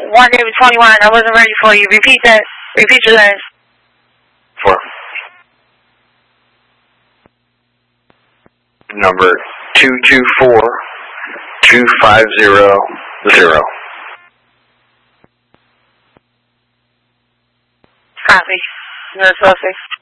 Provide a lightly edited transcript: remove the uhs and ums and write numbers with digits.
121, I wasn't ready for you. Repeat that. Repeat your last. 4. Number 224-2500. Copy. No suspect.